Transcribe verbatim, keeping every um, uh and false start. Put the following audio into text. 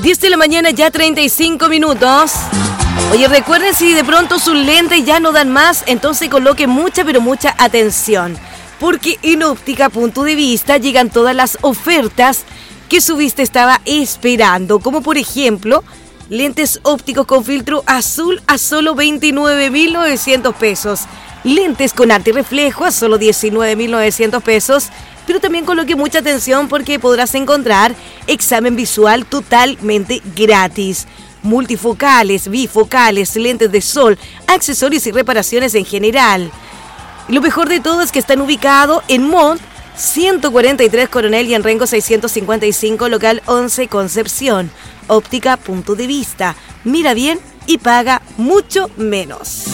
diez de la mañana, ya treinta y cinco minutos. Oye, recuerden, si de pronto sus lentes ya no dan más, entonces coloquen mucha, pero mucha atención. Porque en Óptica Punto de Vista llegan todas las ofertas que su vista estaba esperando. Como por ejemplo, lentes ópticos con filtro azul a solo veintinueve mil novecientos pesos. Lentes con antirreflejo a solo diecinueve mil novecientos pesos. Pero también coloque mucha atención porque podrás encontrar examen visual totalmente gratis. Multifocales, bifocales, lentes de sol, accesorios y reparaciones en general. Y lo mejor de todo es que están ubicados en Mont ciento cuarenta y tres Coronel y en Rengo seiscientos cincuenta y cinco, local once Concepción. Óptica Punto de Vista. Mira bien y paga mucho menos.